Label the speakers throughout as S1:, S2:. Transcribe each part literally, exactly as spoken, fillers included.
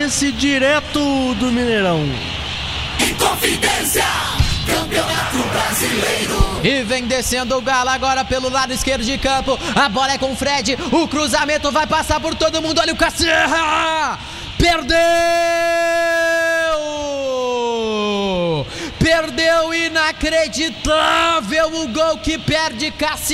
S1: Fluminense, direto do Mineirão.
S2: Inconfidência, Campeonato Brasileiro.
S3: E vem descendo o Galo agora pelo lado esquerdo de campo. A bola é com o Fred. O cruzamento vai passar por todo mundo. Olha o Cassierra. Perdeu! Perdeu, inacreditável o gol que perde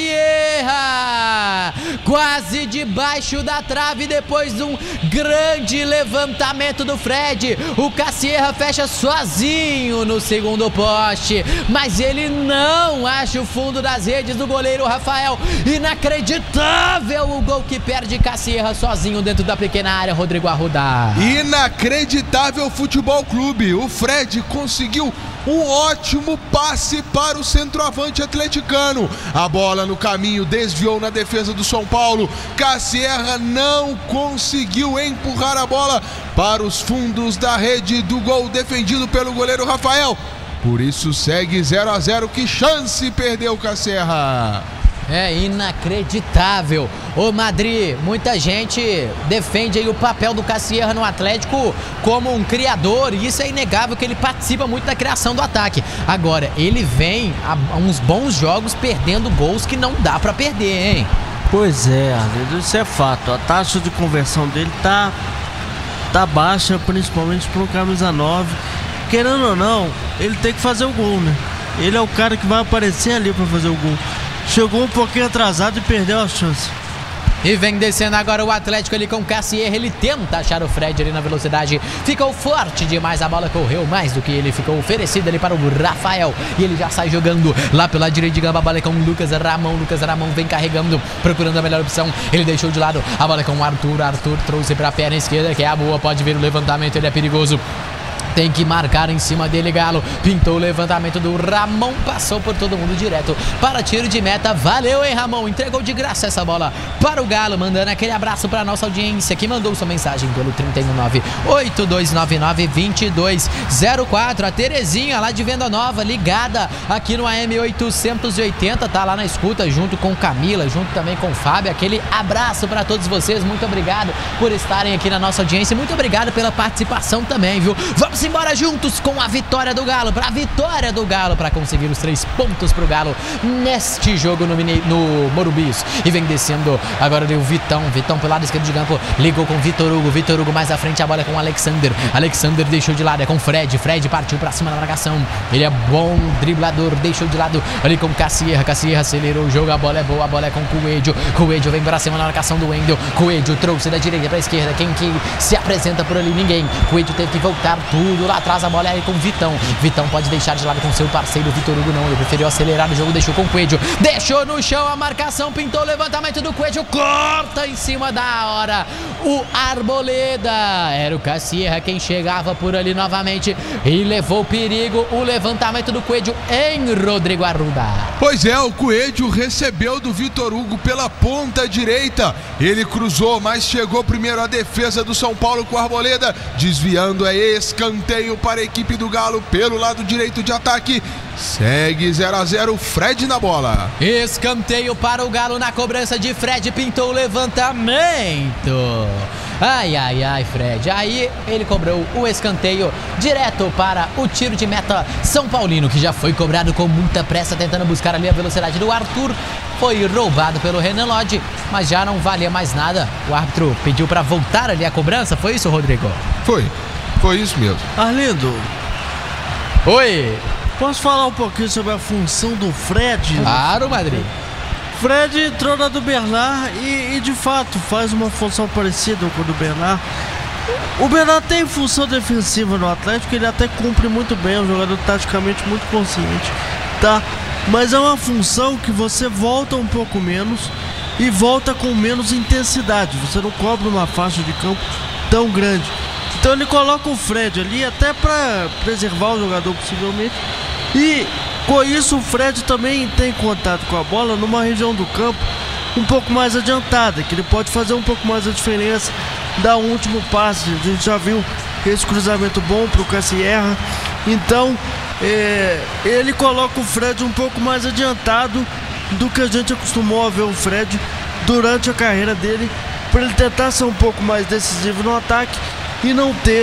S3: Cassierra. Quase debaixo da trave depois de um grande levantamento do Fred. O Cassierra fecha sozinho no segundo poste, mas ele não acha o fundo das redes do goleiro Rafael. Inacreditável o gol que perde Cassierra sozinho dentro da pequena área, Rodrigo Arruda.
S4: Inacreditável Futebol Clube. O Fred conseguiu um ótimo passe para o centroavante atleticano. A bola no caminho desviou na defesa do São Paulo. Cassierra não conseguiu empurrar a bola para os fundos da rede do gol defendido pelo goleiro Rafael. Por isso segue zero a zero. Que chance perdeu Cassierra.
S3: É inacreditável. Ô Madri, muita gente defende aí o papel do Cassierra no Atlético como um criador, e isso é inegável que ele participa muito da criação do ataque. Agora, ele vem a uns bons jogos perdendo gols que não dá pra perder, hein?
S1: Pois é, Arlindo, isso é fato. A taxa de conversão dele tá, tá baixa, principalmente pro camisa nove. Querendo ou não, ele tem que fazer o gol, né? Ele é o cara que vai aparecer ali pra fazer o gol. Chegou um pouquinho atrasado e perdeu a chance.
S3: E vem descendo agora o Atlético ali com o Cassierra. Ele tenta achar o Fred ali na velocidade. Ficou forte demais, a bola correu mais do que ele. Ficou oferecida ali para o Rafael. E ele já sai jogando lá pela direita de campo. A bola é com o Lucas Ramon. Lucas Ramon vem carregando, procurando a melhor opção. Ele deixou de lado. A bola é com o Arthur. Arthur trouxe para a perna esquerda, que é a boa. Pode vir o levantamento, ele é perigoso. Tem que marcar em cima dele, Galo. Pintou o levantamento do Ramon. Passou por todo mundo direto para tiro de meta. Valeu, hein, Ramon? Entregou de graça essa bola para o Galo. Mandando aquele abraço para a nossa audiência que mandou sua mensagem pelo trinta e um nove, oito dois nove nove, dois dois zero quatro. A Terezinha lá de Venda Nova, ligada aqui no A M oitocentos e oitenta. Tá lá na escuta junto com Camila, junto também com o Fábio. Aquele abraço para todos vocês. Muito obrigado por estarem aqui na nossa audiência. Muito obrigado pela participação também, viu? Vamos embora juntos com a vitória do Galo, para a vitória do Galo, para conseguir os três pontos pro Galo neste jogo no, Mine... no Morumbi. E vem descendo agora o Vitão, Vitão pelo lado esquerdo de campo, ligou com o Vitor Hugo, Vitor Hugo mais à frente, a bola é com o Alexander, Alexander deixou de lado, é com o Fred, Fred partiu para cima da marcação, ele é bom driblador, deixou de lado ali com o Cassierra, Cassierra acelerou o jogo, a bola é boa, a bola é com o Coelho, Coelho vem para cima na marcação do Wendel, Coelho trouxe da direita para a esquerda, quem que se apresenta por ali? Ninguém, Coelho teve que voltar tudo lá atrás, a bola é aí com o Vitão. Vitão pode deixar de lado com seu parceiro Vitor Hugo, não, ele preferiu acelerar o jogo, deixou com o Coelho, deixou no chão a marcação, pintou o levantamento do Coelho, corta em cima da hora o Arboleda, era o Cassierra quem chegava por ali novamente e levou perigo, o levantamento do Coelho em Rodrigo Arruda.
S4: Pois é, o Coelho recebeu do Vitor Hugo pela ponta direita, ele cruzou, mas chegou primeiro a defesa do São Paulo com o Arboleda, desviando, é escanteio para a equipe do Galo pelo lado direito de ataque. Segue zero a zero, Fred na bola.
S3: Escanteio para o Galo na cobrança de Fred, pintou o levantamento. Ai, ai, ai, Fred. Aí ele cobrou o escanteio direto para o tiro de meta São Paulino, que já foi cobrado com muita pressa, tentando buscar ali a velocidade do Arthur. Foi roubado pelo Renan Lodge, mas já não valia mais nada. O árbitro pediu para voltar ali a cobrança. Foi isso, Rodrigo?
S4: Foi. Foi isso mesmo.
S1: Arlindo.
S3: Oi.
S1: Posso falar um pouquinho sobre a função do Fred?
S3: Claro, Madrid.
S1: Fred entrou na do Bernard e, e de fato faz uma função parecida com a do Bernard. O Bernard tem função defensiva no Atlético, ele até cumpre muito bem, é um jogador taticamente muito consciente, tá? Mas é uma função que você volta um pouco menos e volta com menos intensidade. Você não cobra uma faixa de campo tão grande. Então ele coloca o Fred ali até para preservar o jogador possivelmente. E com isso o Fred também tem contato com a bola numa região do campo um pouco mais adiantada, que ele pode fazer um pouco mais a diferença, dar um último passe. A gente já viu esse cruzamento bom para o Cassierra. Então é, ele coloca o Fred um pouco mais adiantado do que a gente acostumou a ver o Fred durante a carreira dele, para ele tentar ser um pouco mais decisivo no ataque e não ter